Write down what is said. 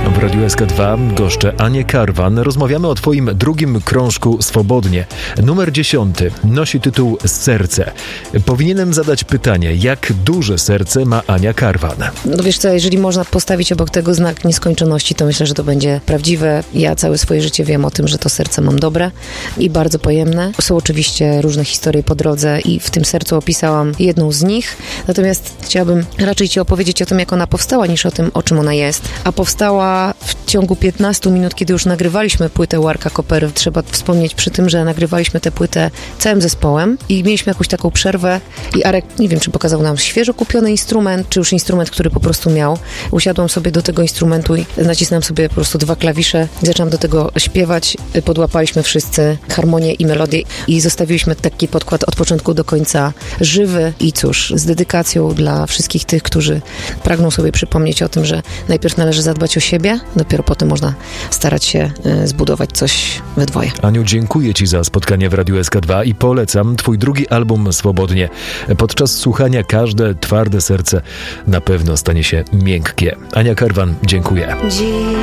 W Radiu SK2 goszczę Anię Karwan. Rozmawiamy o twoim drugim krążku Swobodnie. Numer 10 nosi tytuł Serce. Powinienem zadać pytanie, jak duże serce ma Ania Karwan? No wiesz co, jeżeli można postawić obok tego znak nieskończoności, to myślę, że to będzie prawdziwe. Ja całe swoje życie wiem o tym, że to serce mam dobre i bardzo pojemne. Są oczywiście różne historie po drodze i w tym sercu opisałam jedną z nich. Natomiast chciałabym raczej ci opowiedzieć o tym, jak ona powstała, niż o tym, o czym ona jest. A powstała w ciągu 15 minut, kiedy już nagrywaliśmy płytę Łarka Kopery. Trzeba wspomnieć przy tym, że nagrywaliśmy tę płytę całym zespołem i mieliśmy jakąś taką przerwę i Arek, nie wiem, czy pokazał nam świeżo kupiony instrument, czy już instrument, który po prostu miał. Usiadłam sobie do tego instrumentu i nacisnąłem sobie po prostu 2 klawisze i zaczęłam do tego śpiewać. Podłapaliśmy wszyscy harmonię i melodię i zostawiliśmy taki podkład od początku do końca żywy i cóż, z dedykacją dla wszystkich tych, którzy pragną sobie przypomnieć o tym, że najpierw należy zadbać o siebie, dopiero potem można starać się zbudować coś we dwoje. Aniu, dziękuję ci za spotkanie w Radiu SK2 i polecam twój drugi album Swobodnie. Podczas słuchania każde twarde serce na pewno stanie się miękkie. Ania Karwan, dziękuję.